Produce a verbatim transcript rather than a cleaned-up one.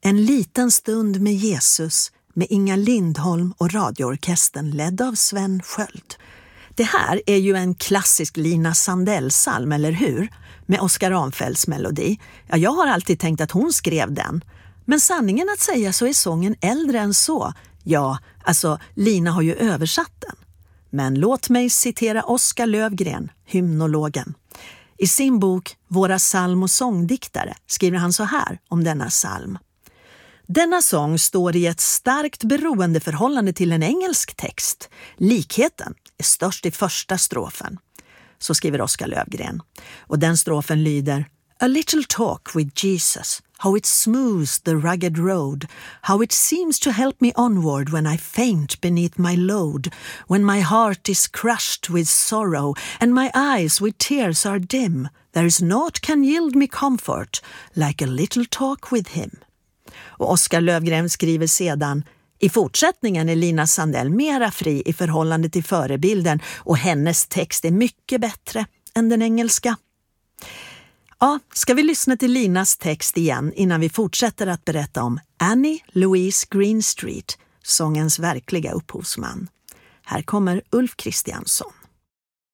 En liten stund med Jesus med Inga Lindholm och radioorkestern ledd av Sven Sköld. Det här är ju en klassisk Lina Sandell-psalm, eller hur? Med Oscar Arnfeldts melodi. Ja, jag har alltid tänkt att hon skrev den. Men sanningen att säga så är sången äldre än så. Ja, alltså Lina har ju översatt den. Men låt mig citera Oskar Lövgren, hymnologen. I sin bok Våra psalm- och sångdiktare skriver han så här om denna psalm. Denna sång står i ett starkt beroendeförhållande till en engelsk text. Likheten är störst i första strofen. Så skriver Oskar Lövgren. Och den strofen lyder: A little talk with Jesus, how it smooths the rugged road, how it seems to help me onward when I faint beneath my load, when my heart is crushed with sorrow and my eyes with tears are dim, there is naught can yield me comfort like a little talk with him. Och Oskar Lövgren skriver sedan: i fortsättningen är Lina Sandell mera fri i förhållande till förebilden och hennes text är mycket bättre än den engelska. Ja, ska vi lyssna till Linas text igen innan vi fortsätter att berätta om Annie Louise Greenstreet, sångens verkliga upphovsman. Här kommer Ulf Kristiansson.